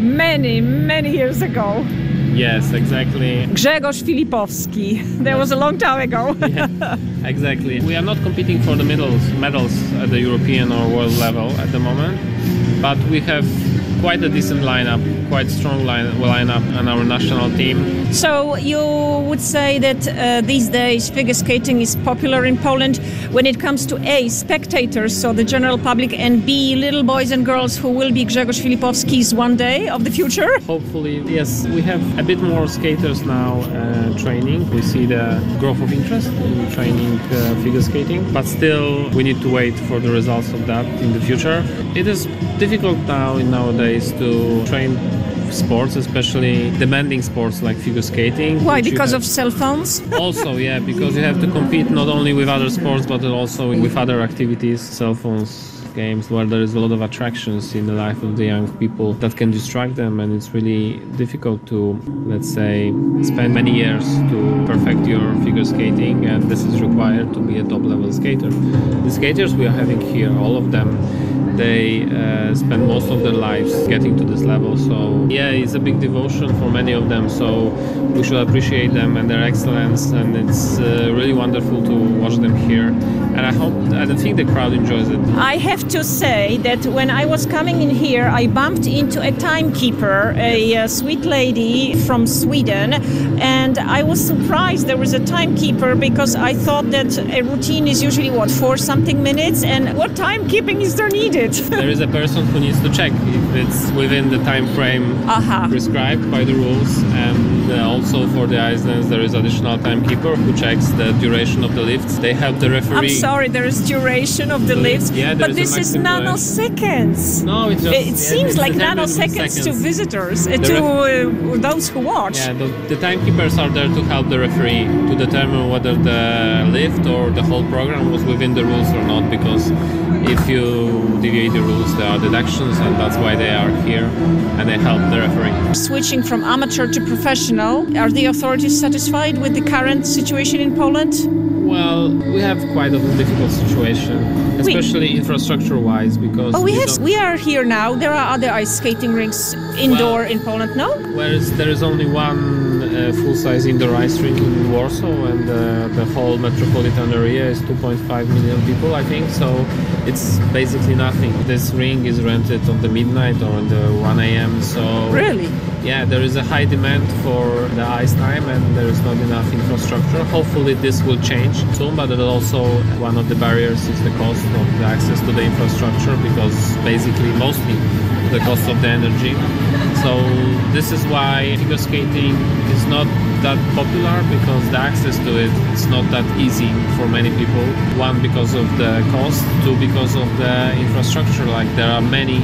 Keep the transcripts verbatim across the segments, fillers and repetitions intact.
many, many years ago. Yes, exactly. Grzegorz Filipowski. That was a long time ago. Yeah, exactly. We are not competing for the medals, medals at the European or world level at the moment, but we have quite a decent lineup, quite strong line, lineup on our national team. So you would say that uh, these days figure skating is popular in Poland when it comes to A, spectators, so the general public, and B, little boys and girls who will be Grzegorz Filipowskis one day of the future? Hopefully, yes. We have a bit more skaters now uh, training. We see the growth of interest in training uh, figure skating, but still we need to wait for the results of that in the future. It is difficult now in nowadays to train sports, especially demanding sports like figure skating. Why? Because of cell phones? Also, yeah, because you have to compete not only with other sports but also with other activities, cell phones, games, where there is a lot of attractions in the life of the young people that can distract them, and it's really difficult to, let's say, spend many years to perfect your figure skating, and this is required to be a top level skater. The skaters we are having here, all of them, they uh, spend most of their lives getting to this level, so yeah, it's a big devotion for many of them, so we should appreciate them and their excellence, and it's uh, really wonderful to watch them here, and I hope, I think the crowd enjoys it. I have to say that when I was coming in here, I bumped into a timekeeper, a, a sweet lady from Sweden, and I was surprised there was a timekeeper because I thought that a routine is usually, what, four something minutes, and what timekeeping is there needed? There is a person who needs to check if it's within the time frame uh-huh. prescribed by the rules, and uh, also for the Icelands there is additional timekeeper who checks the duration of the lifts. They help the referee. I'm sorry, there is duration of the lifts, yeah, but this is nanoseconds. No, it, just, it yeah, seems like nanoseconds seconds. to visitors, uh, The to ref- uh, those who watch. Yeah, the, the timekeepers are there to help the referee to determine whether the lift or the whole program was within the rules or not, because if you deviate the rules, there are deductions, and that's why they are here, and they help the referee. Switching from amateur to professional, are the authorities satisfied with the current situation in Poland? Well, we have quite a difficult situation, especially we, infrastructure-wise, because... Oh, we, we have. We are here now. There are other ice skating rinks indoor well, in Poland, no? Whereas there is only one uh, full-size indoor ice rink in Warsaw, and uh, the whole metropolitan area is two point five million people, I think, so it's basically nothing. This ring is rented on the midnight or on the one a.m., so... Really? Yeah, there is a high demand for the ice time, and there is not enough infrastructure. Hopefully this will change soon, but also one of the barriers is the cost of the access to the infrastructure, because basically mostly the cost of the energy. So this is why figure skating is not that popular, because the access to it is not that easy for many people. One, because of the cost, two, because of the infrastructure. Like there are many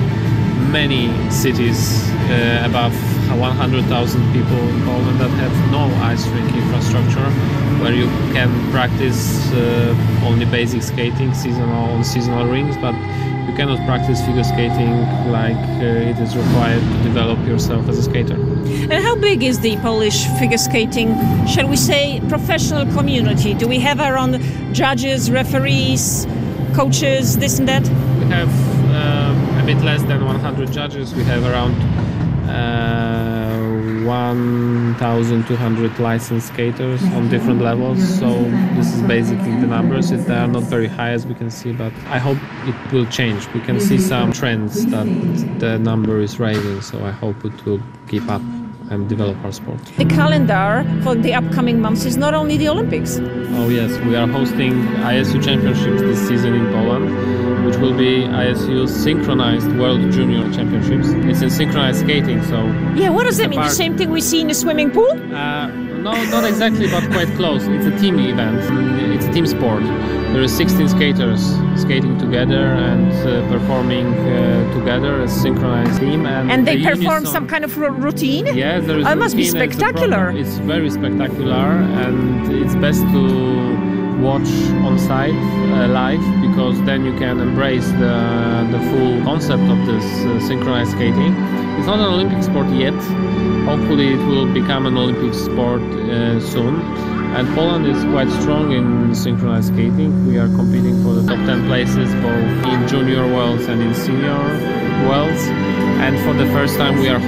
many cities uh, above one hundred thousand people in Poland that have no ice rink infrastructure, where you can practice uh, only basic skating, seasonal on seasonal rings, but you cannot practice figure skating like uh, it is required to develop yourself as a skater. And how big is the Polish figure skating, shall we say, professional community? Do we have our own judges, referees, coaches, this and that? We have uh, a bit less than one hundred judges. We have around uh, one thousand two hundred licensed skaters on different levels, so this is basically the numbers. They are not very high, as we can see, but I hope it will change. We can see some trends that the number is rising, so I hope it will keep up and develop our sport. The calendar for the upcoming months is not only the Olympics. Oh yes, we are hosting I S U Championships this season in Poland, which will be I S U's synchronized World Junior Championships. It's in synchronized skating, so... Yeah, what does that mean? The same thing we see in the swimming pool? Uh, no, not exactly, but quite close. It's a team event. It's a team sport. There are sixteen skaters skating together and uh, performing uh, together as a synchronized team. And, and they the perform unison, some kind of r- routine? Yes, there is oh, it must be spectacular. It's very spectacular, and it's best to watch on site uh, live, because then you can embrace the, the full concept of this uh, synchronized skating. It's not an Olympic sport yet. Hopefully it will become an Olympic sport uh, soon. And Poland is quite strong in synchronized skating. We are competing for the top ten places, both in junior worlds and in senior worlds. And for the first time we are